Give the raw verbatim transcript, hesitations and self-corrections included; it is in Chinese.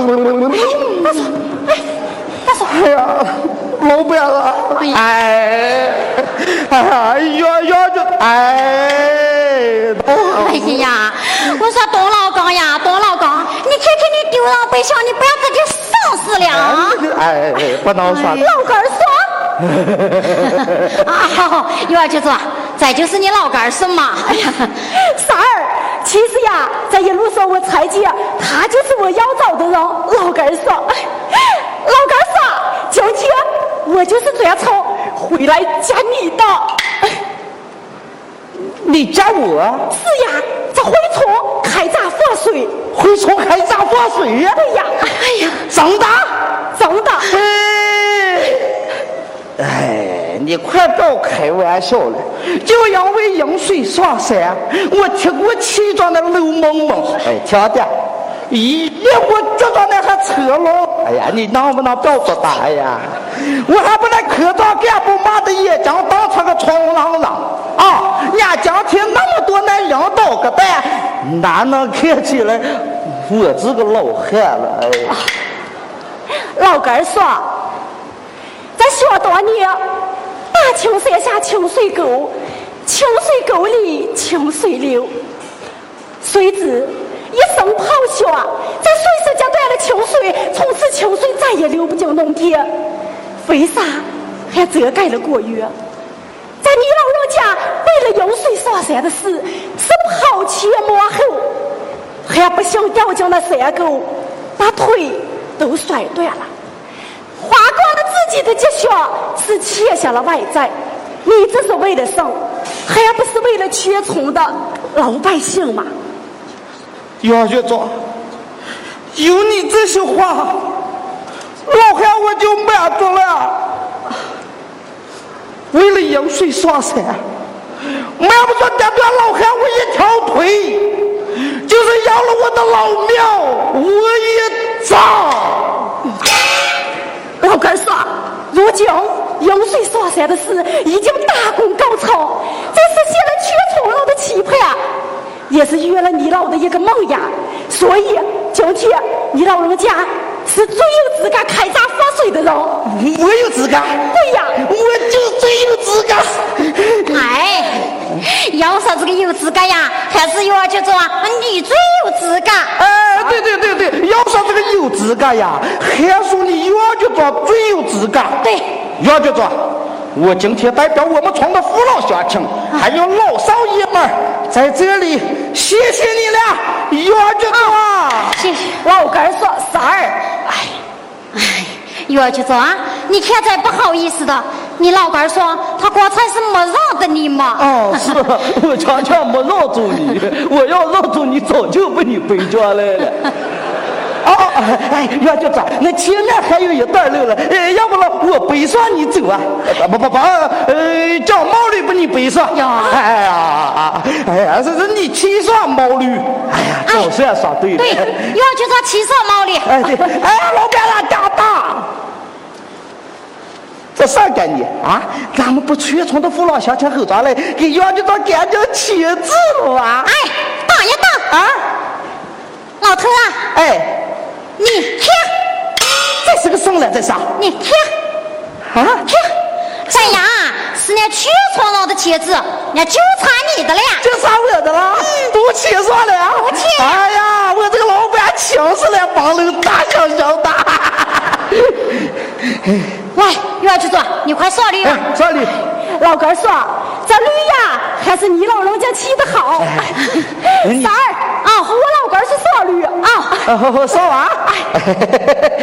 大叔，哎，大叔， 哎呀，老板了，哎，哎呀，要要就哎， 哎呀，我说董老刚呀，董老刚，你看看你丢人背上，你不要自己丧死了。 哎，不能说。 老干说。啊，好，有儿就做，再就是你老干说嘛。哎呀， 三儿，其实呀，在一路上我才见他就是我要找的人，老干说，老干说，今天我就是专程回来见你的。 你见我？ 是呀，这蛔虫开闸放水， 蛔虫开闸放水呀？ 对呀，哎呀， 真的， 真的。 哎，哎，你快不要开玩笑了！就因为饮水上山，我踢过气壮的刘萌萌。哎，听的，咦，我这张那还扯了。哎呀，你能不能不要说大呀？我还把那科长干部骂的也讲当成个床狼了啊！人家今天那么多男领导个蛋，哪能看起来我这个老汉了？哎， 老干说，在想当年大青山下清水沟，清水沟里清水流，谁知一声咆哮，在水势夹断了清水，从此清水再也流不进农田，为啥还遮盖了过月？在你老人家为了饮水上山的事是跑前摸后，还不想掉进了山沟，把腿都摔断了，花光了自己的积蓄，是欠下了外债。你这是为了什么？还不是为了全村的老百姓吗？ 杨局长，有你这些话，老汉我就满足了。为了饮水上山，瞒不住打断老汉我一条腿，就是要了我的老命，我也脏。 老干说，如今饮水上山的事已经大功告成，这实现了全村人的期盼，也是圆了你老的一个梦呀。所以今天你老人家是最有资格开闸放水的人。 我有资格？ 对呀， 我就最有资格。 哎，要说这个有资格呀，还是有儿就说你最有资格。 哎，对对对对，要说这个有资格呀，还说你杨局长最有资格。 对， 杨局长，我今天代表我们村的父老乡亲，还有老少爷们，在这里谢谢你了，杨局长。 谢谢。 老干说，三儿，哎， 哎，有儿就说啊，你看再不好意思的，你老干说他刚才是没让着你嘛。 哦，是我常常没让住你，我要让住你，早就被你背着来了。哦，哎，杨局长，那前面还有一段路了，哎，要不然我背上你走啊？不不不，呃，叫毛驴把你背上。 呀， 哎呀，哎呀，这是你骑上毛驴，哎呀，总算说对了。 对，有儿就说骑上毛驴。 哎对，哎，老板了，大大。这啥概念啊？咱们不全村的父老乡亲后转来给杨局长赶紧签字了啊！ 哎，等一等啊！ 老头啊， 哎， 你看， 这是个什么来？这啥？ 你看， 啊？ 看，这样是那全村人的签字，那就差你的了呀。 就差我的了，都签上了啊！ 都签。 哎呀，我这个老板请死了，帮了大小小的。 来，有儿就说你快上驴吧。 哎，上驴。 老干说，这驴呀还是你老人家骑得好。三儿啊，我老干是上驴啊。 上完。